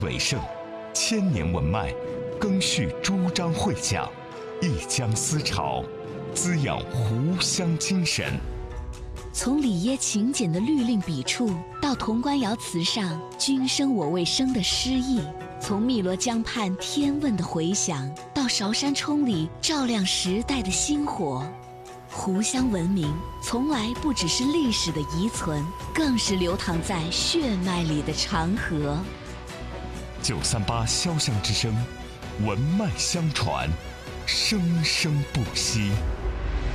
为盛，千年文脉，赓续朱张会讲，一江思潮，滋养湖湘精神。 从里耶勤俭的律令笔触，到潼关窑瓷上“君生我未生”的诗意；从汨罗江畔天问的回响，到韶山冲里照亮时代的星火。湖湘文明从来不只是历史的遗存，更是流淌在血脉里的长河。 938潇湘之声，文脉相传，生生不息。